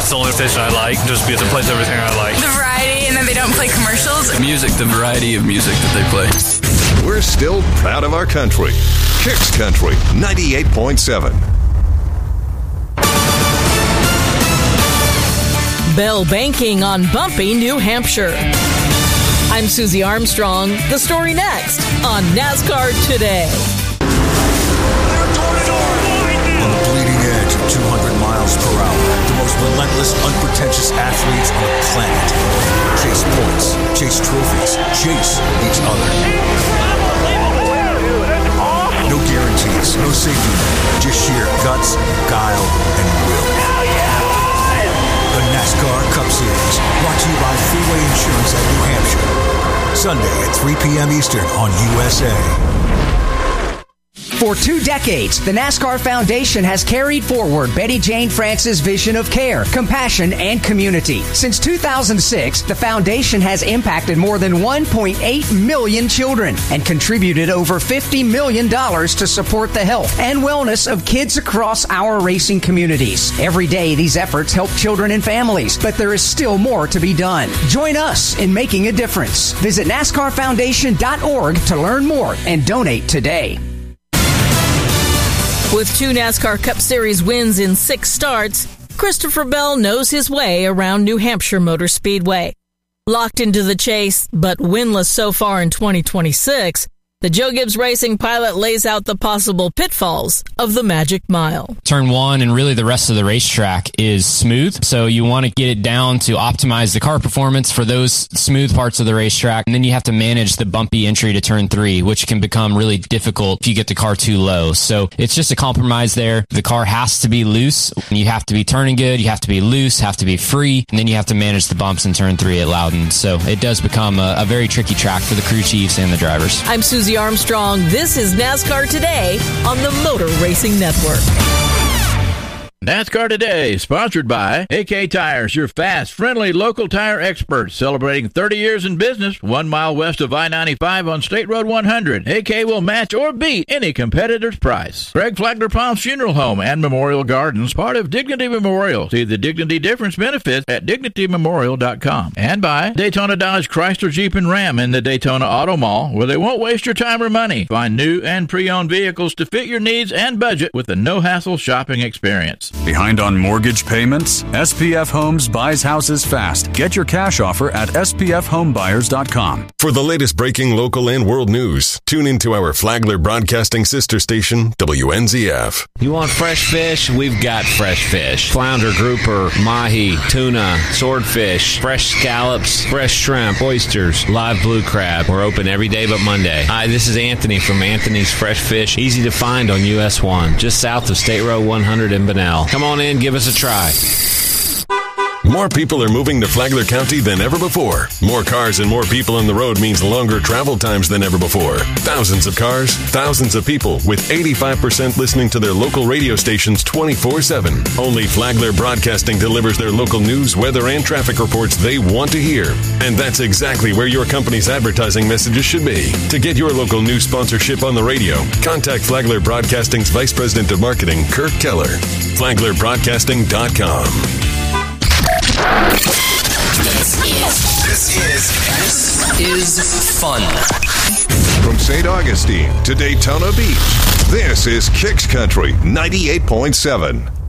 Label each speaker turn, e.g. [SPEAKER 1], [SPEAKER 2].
[SPEAKER 1] It's the only station I like, just because it plays everything I like.
[SPEAKER 2] The variety, and then they don't play commercials.
[SPEAKER 3] The music, the variety of music that they play.
[SPEAKER 4] We're still proud of our country. Kicks Country 98.7.
[SPEAKER 5] Bell Banking on Bumpy, New Hampshire. I'm Susie Armstrong. The story next on NASCAR Today.
[SPEAKER 6] On the bleeding edge of 200 miles per hour, the most relentless, unpretentious athletes on the planet chase points, chase trophies, chase each other. No guarantees, no safety net, just sheer guts, guile, and will. The NASCAR Cup Series, brought to you by Freeway Insurance at New Hampshire. Sunday at 3 p.m. Eastern on USA.
[SPEAKER 7] For 2 decades, the NASCAR Foundation has carried forward Betty Jane France's vision of care, compassion, and community. Since 2006, the foundation has impacted more than 1.8 million children and contributed over $50 million to support the health and wellness of kids across our racing communities. Every day, these efforts help children and families, but there is still more to be done. Join us in making a difference. Visit NASCARFoundation.org to learn more and donate today.
[SPEAKER 5] With 2 NASCAR Cup Series wins in 6 starts, Christopher Bell knows his way around New Hampshire Motor Speedway. Locked into the chase, but winless so far in 2026, the Joe Gibbs Racing pilot lays out the possible pitfalls of the Magic Mile.
[SPEAKER 8] Turn 1 and really the rest of the racetrack is smooth, so you want to get it down to optimize the car performance for those smooth parts of the racetrack, and then you have to manage the bumpy entry to turn 3, which can become really difficult if you get the car too low. So it's just a compromise there. The car has to be loose, you have to be turning good, you have to be loose, have to be free, and then you have to manage the bumps in turn 3 at Loudon. So it does become a very tricky track for the crew chiefs and the drivers.
[SPEAKER 5] I'm Susie Armstrong. This is NASCAR Today on the Motor Racing Network.
[SPEAKER 9] NASCAR Today, sponsored by AK Tires, your fast, friendly, local tire experts, celebrating 30 years in business, 1 mile west of I-95 on State Road 100. AK will match or beat any competitor's price. Greg Flagler Palms Funeral Home and Memorial Gardens, part of Dignity Memorial. See the Dignity Difference benefits at DignityMemorial.com. And by Daytona Dodge Chrysler Jeep and Ram in the Daytona Auto Mall, where they won't waste your time or money. Find new and pre-owned vehicles to fit your needs and budget with a no-hassle shopping experience.
[SPEAKER 10] Behind on mortgage payments? SPF Homes buys houses fast. Get your cash offer at spfhomebuyers.com.
[SPEAKER 4] For the latest breaking local and world news, tune into our Flagler Broadcasting sister station, WNZF.
[SPEAKER 11] You want fresh fish? We've got fresh fish. Flounder, grouper, mahi, tuna, swordfish, fresh scallops, fresh shrimp, oysters, live blue crab. We're open every day but Monday. Hi, this is Anthony from Anthony's Fresh Fish. Easy to find on US 1, just south of State Road 100 in Bunnell. Come on in, give us a try.
[SPEAKER 4] More people are moving to Flagler County than ever before. More cars and more people on the road means longer travel times than ever before. Thousands of cars, thousands of people, with 85% listening to their local radio stations 24/7. Only Flagler Broadcasting delivers their local news, weather, and traffic reports they want to hear. And that's exactly where your company's advertising messages should be. To get your local news sponsorship on the radio, contact Flagler Broadcasting's Vice President of Marketing, Kirk Keller. FlaglerBroadcasting.com.
[SPEAKER 12] This is fun.
[SPEAKER 4] From St. Augustine to Daytona Beach, this is Kicks Country 98.7.